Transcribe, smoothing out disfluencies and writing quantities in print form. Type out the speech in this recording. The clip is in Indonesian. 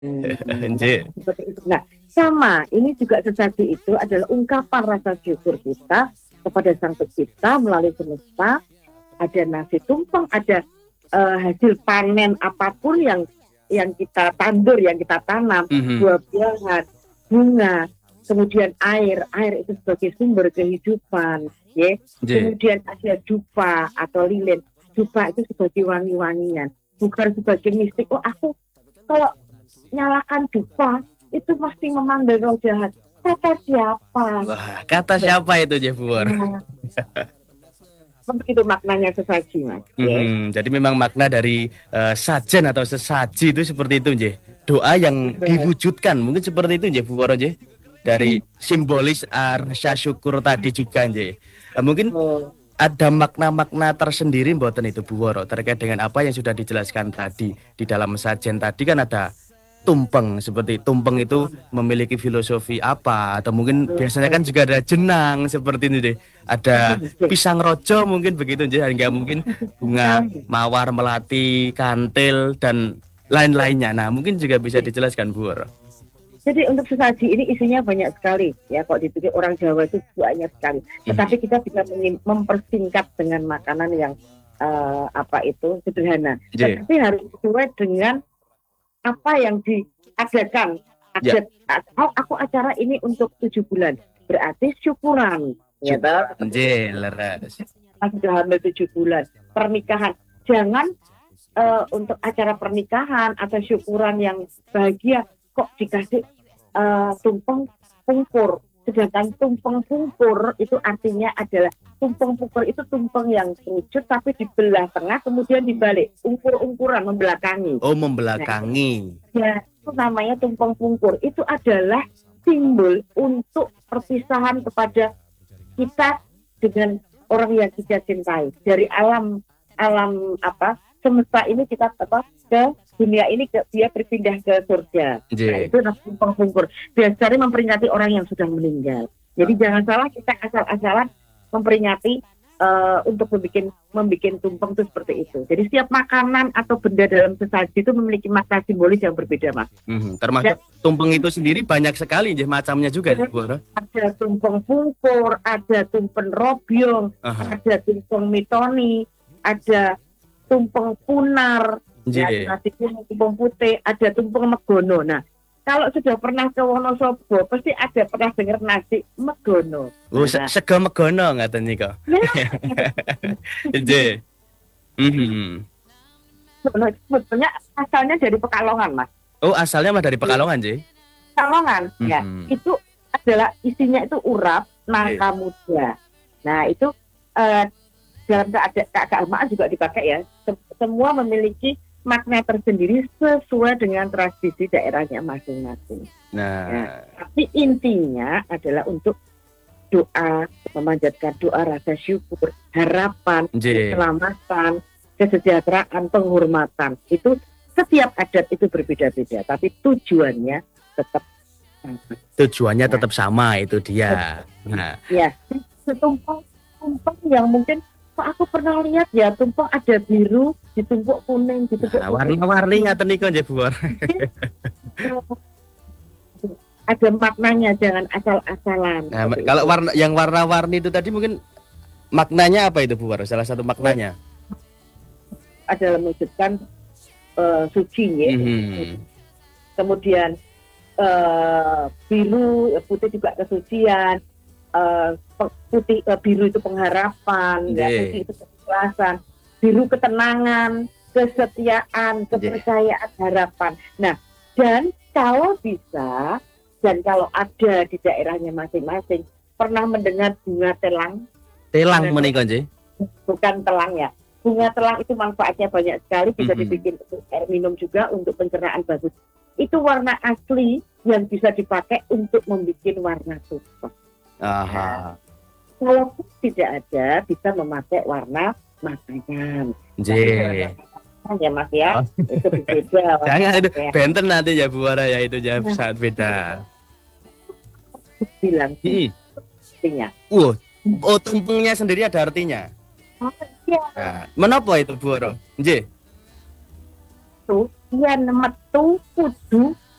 Nggih. Seperti itu. Nah, sama ini juga sesaji itu adalah ungkapan rasa syukur kita kepada Sang Pencipta melalui semesta. Ada nasi tumpeng, ada hasil panen apapun yang kita tandur, yang kita tanam, buah-buahan, bunga, kemudian air itu sebagai sumber kehidupan, ya. Nggih. Kemudian ada dupa atau lilin. Dupa itu sebagai wangi-wangian, bukan sebagai mistik. Oh, aku kalau nyalakan dupa itu pasti memanggil roh jahat. Kata siapa? Wah, kata siapa itu Nggih Bu Woro? Nah, begitu maknanya sesaji, Mas. Ya. Jadi memang makna dari sajen atau sesaji itu seperti itu nggih. Doa yang diwujudkan mungkin seperti itu nggih Bu Woro nggih. Dari simbolis rasa syukur tadi juga nggih. Mungkin ada makna-makna tersendiri mboten itu Bu Woro terkait dengan apa yang sudah dijelaskan tadi di dalam sajen tadi kan ada tumpeng, seperti tumpeng itu memiliki filosofi apa, atau mungkin biasanya kan juga ada jenang seperti ini deh, ada pisang rojo mungkin begitu aja, hingga mungkin bunga mawar, melati, kantil dan lain-lainnya. Nah mungkin juga bisa dijelaskan Bu Woro. Jadi untuk sesaji ini isinya banyak sekali ya, kok dipikir orang Jawa itu banyak sekali. Tetapi kita bisa mempersingkat dengan makanan yang apa itu sederhana. Tapi harus sesuai dengan apa yang diadakan. Aku acara ini untuk 7 bulan, berarti syukuran. Ya, sudah hamil 7 bulan, pernikahan. Jangan untuk acara pernikahan atau syukuran yang bahagia kok dikasih tumpeng pungkur. Sedangkan tumpeng pungkur itu artinya adalah tumpeng pungkur itu tumpeng yang kerucut tapi dibelah tengah kemudian dibalik, ungkur-ungkuran, membelakangi. Oh, membelakangi. Nah, ya, itu namanya tumpeng pungkur. Itu adalah simbol untuk perpisahan kepada kita dengan orang yang kita cintai. Dari alam apa semesta ini kita ke dunia ini dia berpindah ke surga. Nah, itu tumpeng pungkur. Biasanya memperingati orang yang sudah meninggal. Jadi jangan salah kita asal-asalan memperingati untuk membuat tumpeng itu seperti itu. Jadi setiap makanan atau benda dalam sesaji itu memiliki makna simbolis yang berbeda, Mas. Termasuk tumpeng itu sendiri banyak sekali macamnya juga. Ada tumpeng pungkur, ada tumpeng robyong, ada tumpeng mitoni, ada tumpeng punar, nasi kuning, tumpeng putih, ada tumpeng megono. Nah, kalau sudah pernah ke Wonosobo, pasti ada pernah dengar nasi megono. Oh, sego megono ngaten nika. Nggih. Sebetulnya asalnya dari Pekalongan, Mas. Oh, asalnya mah dari Pekalongan, Nggih. Pekalongan, ya. Itu adalah isinya itu urap, nangka muda. Nah, itu dalam keagamaan juga dipakai ya. Semua memiliki makna tersendiri sesuai dengan tradisi daerahnya masing-masing. Nah, tapi intinya adalah untuk doa, memanjatkan doa rasa syukur, harapan, keselamatan, kesejahteraan, penghormatan. Itu setiap adat itu berbeda-beda, tapi tujuannya tetap sama. Tujuannya tetap sama, itu dia. Nah, ya, tumpeng yang mungkin aku pernah lihat ya, tumpeng ada biru, ditumpuk kuning, ditumpuk warna-warni ngaten niku nggih Bu. Ada maknanya, jangan asal-asalan. Nah, kalau yang warna-warni itu tadi mungkin maknanya apa itu Bu? Salah satu maknanya adalah menunjukkan suci ya. Kemudian biru, putih juga kesucian. Putih, biru itu pengharapan, ya, putih itu keikhlasan, biru ketenangan, kesetiaan, kepercayaan, harapan. Nah, dan kalau bisa, dan kalau ada di daerahnya masing-masing, pernah mendengar bunga telang? Telang menika nggih. Bukan telang ya. Bunga telang itu manfaatnya banyak sekali, bisa dibikin untuk air minum juga, untuk pencernaan bagus. Itu warna asli yang bisa dipakai untuk membuat warna tumpeng. Nah, kalau tidak ada, bisa memakai warna makanan. Ya Mas ya, itu berbeda. Jangan itu benten nanti ya Bu Wara ya, itu ya sangat beda. Bilang artinya. Oh, tumpengnya sendiri ada artinya. Oh iya. Nah, menapa itu Bu Wara? Nggih. Tuh, yen metu kudu